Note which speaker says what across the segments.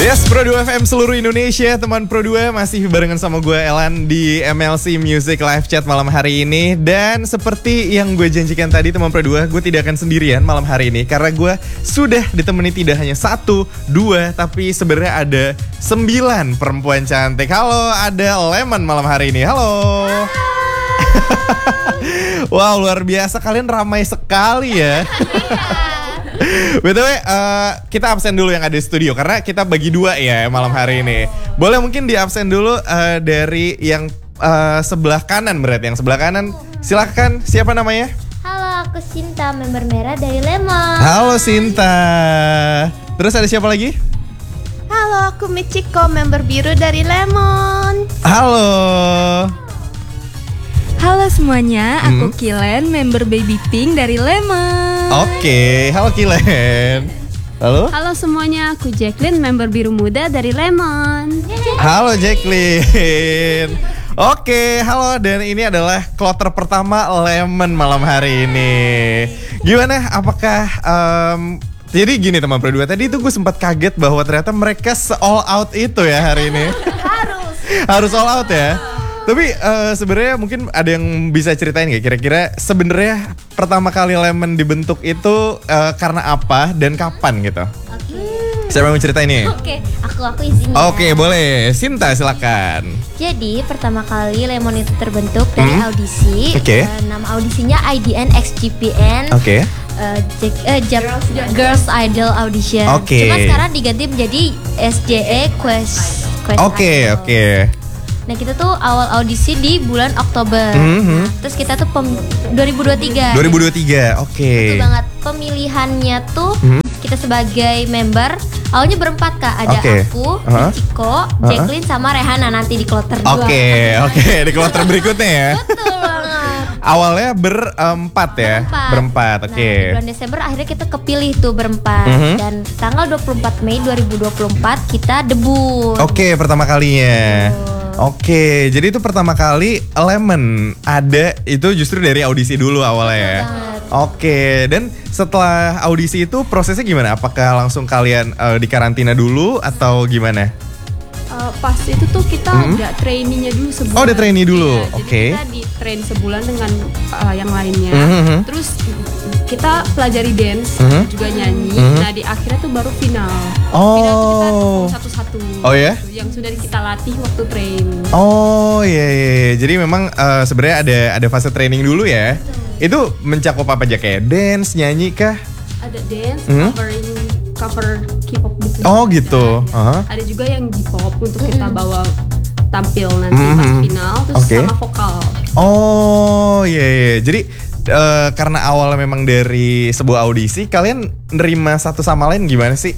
Speaker 1: Yes, Pro 2 FM seluruh Indonesia, teman Pro 2 masih barengan sama gue Elan di MLC Music Live Chat malam hari ini. Dan seperti yang gue janjikan tadi teman Pro 2, gue tidak akan sendirian malam hari ini. Karena gue sudah ditemani tidak hanya 1, 2, tapi sebenarnya ada 9 perempuan cantik. Halo, ada Lemon malam hari ini, halo. Wow, luar biasa, kalian ramai sekali ya. BTW, kita absen dulu yang ada di studio karena kita bagi 2 ya malam hari ini. Boleh mungkin di absen dulu dari yang sebelah kanan berarti. Yang sebelah kanan, silakan, siapa namanya?
Speaker 2: Halo, aku Sinta, member merah dari Lemon.
Speaker 1: Halo Sinta. Terus ada siapa lagi?
Speaker 3: Halo, aku Michiko, member biru dari Lemon.
Speaker 1: Halo.
Speaker 3: Halo semuanya, aku Kilen, member baby pink dari Lemon.
Speaker 1: Oke, halo Kilen. Halo.
Speaker 4: Halo semuanya, aku Jacqueline, member biru muda dari Lemon.
Speaker 1: Halo Jacqueline. Oke, halo, dan ini adalah kloter pertama Lemon malam hari ini. Gimana? Apakah jadi gini teman Pro 2, tadi itu gue sempat kaget bahwa ternyata mereka all out itu ya hari ini. Harus all out ya. Tapi sebenarnya mungkin ada yang bisa ceritain nggak kira-kira sebenarnya pertama kali Lemon dibentuk itu karena apa dan kapan gitu? Siapa yang mau ceritain nih?
Speaker 2: Oke, aku izin.
Speaker 1: Oke, boleh. Sinta silakan.
Speaker 2: Jadi pertama kali Lemon itu terbentuk dari audisi.
Speaker 1: Oke.
Speaker 2: Nama audisinya IDN XGPN.
Speaker 1: Oke.
Speaker 2: Girls Idol Audition.
Speaker 1: Oke.
Speaker 2: Cuma sekarang diganti menjadi SJE Quest
Speaker 1: Oke,
Speaker 2: Idol.
Speaker 1: oke.
Speaker 2: Nah, kita tuh awal audisi di bulan Oktober. Nah, terus kita tuh 2023.
Speaker 1: 2023, oke.
Speaker 2: Betul banget. Pemilihannya tuh kita sebagai member awalnya berempat Kak. Ada aku, Michiko, Jacqueline sama Rehana nanti di kloter 2.
Speaker 1: Oke, di kloter berikutnya ya.
Speaker 2: Betul banget.
Speaker 1: Awalnya berempat ya. Berempat, oke.
Speaker 2: Nah, di bulan Desember akhirnya kita kepilih tuh berempat. Dan tanggal 24 Mei 2024 kita debut.
Speaker 1: Oke, pertama kalinya. Oke, jadi itu pertama kali Lemon ada itu justru dari audisi dulu awalnya ya. Oke, dan setelah audisi itu prosesnya gimana? Apakah langsung kalian di karantina dulu atau gimana?
Speaker 4: Pas itu tuh kita ada trainingnya dulu sebulan.
Speaker 1: Oh, ada trainee dulu,
Speaker 4: Iya,
Speaker 1: oke.
Speaker 4: Jadi kita di train sebulan dengan yang lainnya. Terus kita pelajari dance, juga nyanyi. Nah di akhirnya tuh baru final. Final tuh kita ketemu satu-satu.
Speaker 1: Oh ya?
Speaker 4: Yang sudah kita latih waktu train.
Speaker 1: Oh iya. Jadi memang sebenarnya ada fase training dulu ya. Itu mencakup apa aja, kayak dance, nyanyi kah?
Speaker 4: Ada dance, cover K-pop gitu.
Speaker 1: Oh gitu.
Speaker 4: Ada juga yang J-pop untuk kita bawa tampil nanti pas final, terus sama vokal.
Speaker 1: Oh iya. Jadi karena awalnya memang dari sebuah audisi, kalian nerima satu sama lain gimana sih?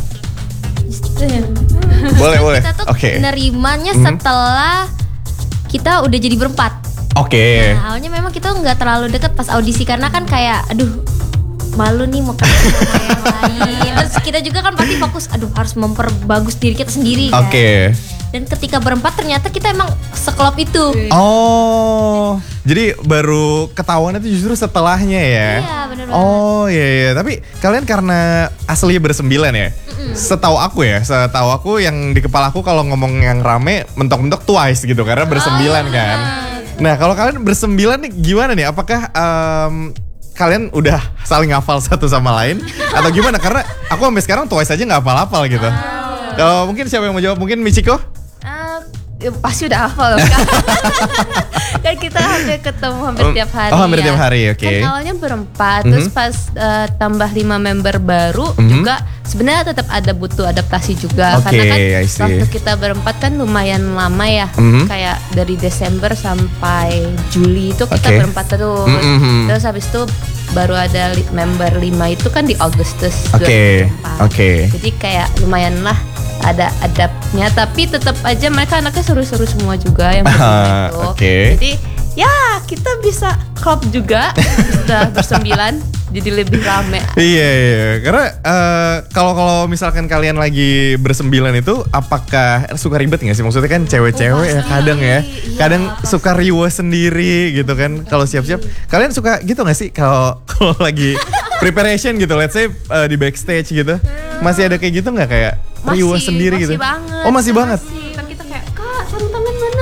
Speaker 1: Boleh.
Speaker 2: Kita tuh nerimanya setelah kita udah jadi berempat.
Speaker 1: Oke.
Speaker 2: Nah, awalnya memang kita nggak terlalu deket pas audisi karena kan kayak malu nih mau ketemu sama yang lain. Terus kita juga kan pasti fokus harus memperbagus diri kita sendiri kan.
Speaker 1: Oke.
Speaker 2: Dan ketika berempat ternyata kita emang sekelop itu.
Speaker 1: Oh, jadi baru ketahuan itu justru setelahnya ya?
Speaker 2: Iya, benar banget.
Speaker 1: Oh iya. Tapi kalian karena asli bersembilan ya? Setahu aku yang di kepala aku kalau ngomong yang rame mentok-mentok Twice gitu karena bersembilan kan. Nah kalau kalian bersembilan nih gimana nih? Apakah kalian udah saling hafal satu sama lain atau gimana? Karena aku sampai sekarang Twice aja nggak hafal-hafal gitu. Kalau mungkin siapa yang mau jawab? Mungkin Michiko?
Speaker 3: Pasti udah hafal kan kita hampir ketemu hampir tiap hari.
Speaker 1: Oh, hampir tiap hari, oke.
Speaker 3: Kan awalnya berempat, terus pas tambah 5 member baru juga sebenarnya tetap ada butuh adaptasi juga. Karena kan waktu kita berempat kan lumayan lama ya, kayak dari Desember sampai Juli itu kita berempat terus. Terus habis itu baru ada member 5 itu kan di Agustus 2024. Jadi kayak lumayan lah ada adabnya, tapi tetap aja mereka anaknya seru-seru semua juga yang itu. Jadi ya kita bisa klop juga, sudah bersembilan. jadi lebih rame.
Speaker 1: Iya. Karena kalau misalkan kalian lagi bersembilan itu, apakah suka ribet nggak sih? Maksudnya kan cewek-cewek ya kadang ya, kadang suka riuh sendiri gitu kan. Kalau siap-siap, kalian suka gitu nggak sih? Kalau lagi preparation gitu, let's say di backstage gitu, masih ada kayak gitu nggak kayak riuh sendiri gitu?
Speaker 3: Banget.
Speaker 1: Oh masih banget.
Speaker 4: Kan kita kayak kak sarung tangan mana?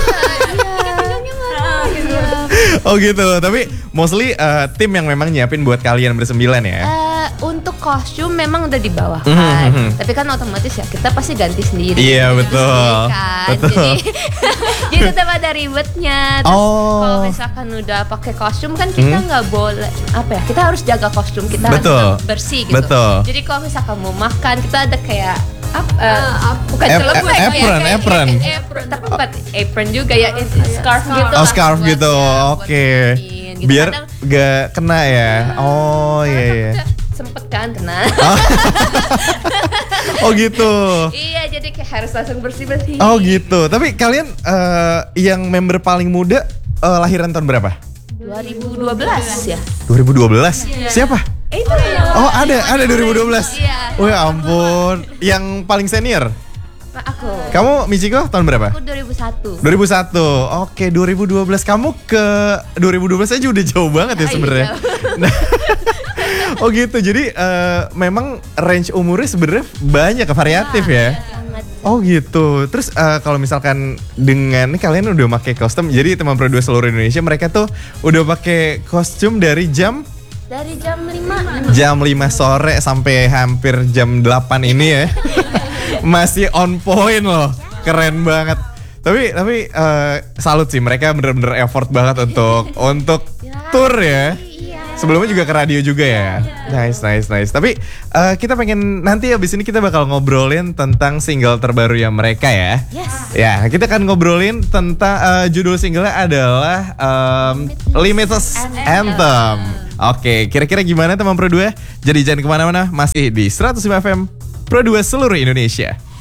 Speaker 1: Oh gitu, tapi mostly tim yang memang nyiapin buat kalian bersembilan ya?
Speaker 3: Untuk kostum memang udah dibawakan, tapi kan otomatis ya kita pasti ganti sendiri.
Speaker 1: Iya betul.
Speaker 3: Kan?
Speaker 1: Betul.
Speaker 3: Jadi tetap ada ribetnya. Terus kalau misalkan udah pakai kostum kan kita nggak boleh kita harus jaga kostum kita
Speaker 1: betul.
Speaker 3: harus bersih gitu.
Speaker 1: Betul.
Speaker 3: Jadi kalau misalkan mau makan kita ada kayak bukan
Speaker 1: apron.
Speaker 3: Tapi bukan apron juga ya, scarf gitu.
Speaker 1: Oh scarf gitu, oke.
Speaker 3: Gitu.
Speaker 1: Biar gak kena ya. Oh iya.
Speaker 3: Sempet kan kena.
Speaker 1: Oh gitu.
Speaker 3: Iya, jadi kayak harus langsung bersih-bersih.
Speaker 1: Oh gitu. Tapi kalian yang member paling muda lahiran tahun berapa?
Speaker 3: 2012 ya.
Speaker 1: 2012? Siapa?
Speaker 3: Itu
Speaker 1: Oh ada 2012.
Speaker 3: Iya.
Speaker 1: Oh ya ampun. Yang paling senior?
Speaker 3: Aku.
Speaker 1: Kamu Michiko tahun berapa?
Speaker 3: Aku 2001.
Speaker 1: 2001. Oke, 2012. Kamu ke 2012 aja udah jauh banget ya sebenarnya. Nah, oh gitu. Jadi memang range umurnya sebenarnya banyak, variatif ya. Oh gitu. Terus kalau misalkan dengan ini kalian udah pakai kostum, jadi teman Pro 2 seluruh Indonesia mereka tuh udah pakai kostum dari jam
Speaker 3: 5.
Speaker 1: Jam 5 sore sampai hampir jam 8 ini ya. Masih on point loh. Keren banget. Tapi salut sih, mereka bener-bener effort banget untuk tour ya. Sebelumnya juga ke radio juga ya. Nice. Tapi kita pengen nanti abis ini kita bakal ngobrolin tentang single terbaru yang mereka ya.
Speaker 3: Yes.
Speaker 1: Ya, kita akan ngobrolin tentang judul singlenya adalah Limitless Anthem. Oke, kira-kira gimana teman Pro 2? Jadi jangan kemana-mana, masih di 105 FM Pro 2 seluruh Indonesia.